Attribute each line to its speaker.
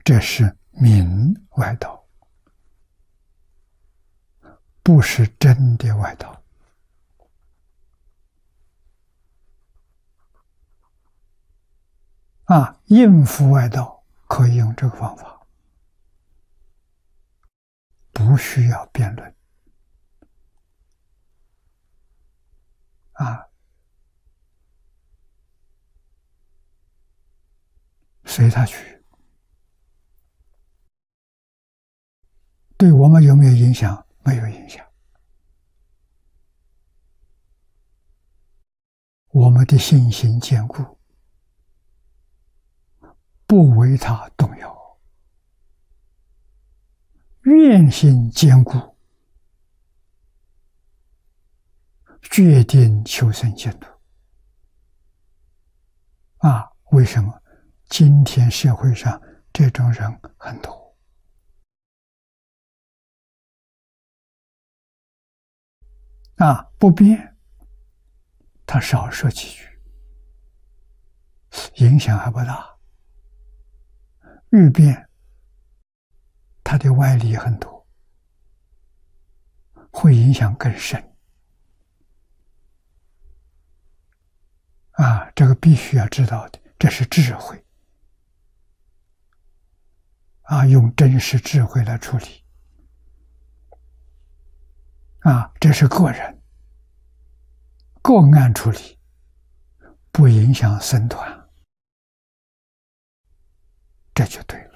Speaker 1: 这是明外道，不是真的外道。应付外道可以用这个方法，不需要辩论。随他去。对我们有没有影响？没有影响。我们的信心坚固，不为他动摇，愿心坚固，决定求生净土。为什么今天社会上这种人很多？不变，他少说几句，影响还不大；越变，他的外力很多，会影响更深。这个必须要知道的，这是智慧。用真实智慧来处理。这是个人个案处理，不影响僧团，这就对了。